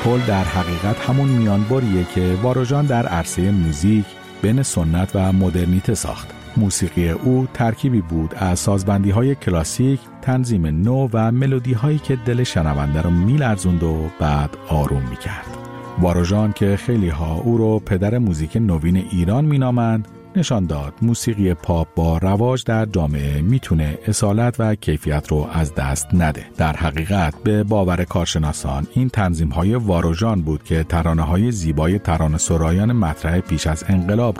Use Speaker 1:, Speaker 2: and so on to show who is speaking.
Speaker 1: پل در حقیقت همون میانبریه که واروژان در عرصه موزیک بین سنت و مدرنیته ساخت. موسیقی او ترکیبی بود از سازبندی‌های کلاسیک، تنظیم نو و ملودی‌هایی که دل شنونده رو می‌لرزوند و بعد آروم می‌کرد. واروژان که خیلی‌ها او رو پدر موزیک نوین ایران می‌نامند، نشان داد موسیقی پاپ با رواج در جامعه میتونه اصالت و کیفیت رو از دست نده. در حقیقت به باور کارشناسان این تنظیم‌های واروژان بود که ترانه‌های زیبای ترانه‌سرایان مطرح پیش از انقلاب